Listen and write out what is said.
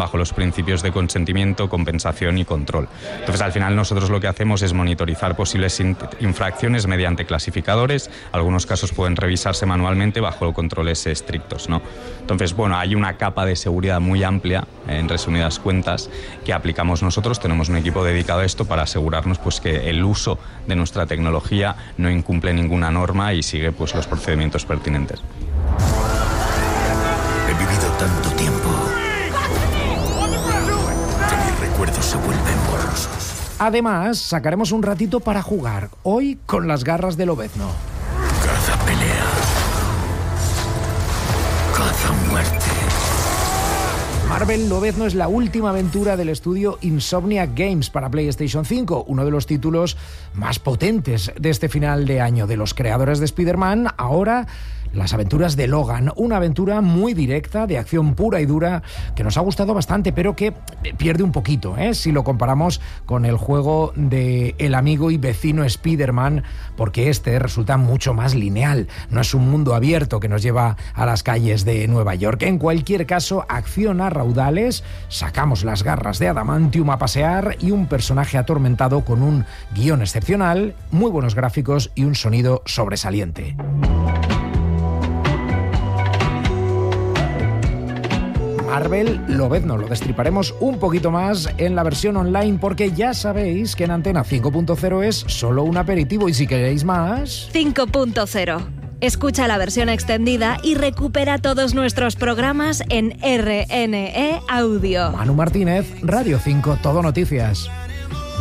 bajo los principios de consentimiento, compensación y control. Entonces, al final nosotros lo que hacemos es monitorizar posibles infracciones mediante clasificadores. Algunos casos pueden revisarse manualmente bajo controles estrictos, ¿no? Entonces, bueno, hay una capa de seguridad muy amplia, en resumidas cuentas, que aplicamos nosotros. Tenemos un equipo dedicado a esto para asegurarnos pues que el uso de nuestra tecnología no incumple ninguna norma y sigue pues los procedimientos pertinentes. He vivido tanto tiempo que mis recuerdos se vuelven borrosos. Además, sacaremos un ratito para jugar, hoy con las garras del Lobezno. Cada pelea, cada muerte. Marvel Lobezno es la última aventura del estudio Insomniac Games para PlayStation 5, uno de los títulos más potentes de este final de año. De los creadores de Spider-Man, ahora las aventuras de Logan, una aventura muy directa, de acción pura y dura, que nos ha gustado bastante, pero que pierde un poquito, si lo comparamos con el juego de el amigo y vecino Spider-Man, porque este resulta mucho más lineal, no es un mundo abierto que nos lleva a las calles de Nueva York. En cualquier caso, acción a raudales, sacamos las garras de Adamantium a pasear y un personaje atormentado con un guión excepcional, muy buenos gráficos y un sonido sobresaliente. Marvel Lobezno lo destriparemos un poquito más en la versión online, porque ya sabéis que en Antena 5.0 es solo un aperitivo y si queréis más... 5.0. Escucha la versión extendida y recupera todos nuestros programas en RNE Audio. Manu Martínez, Radio 5 Todo Noticias.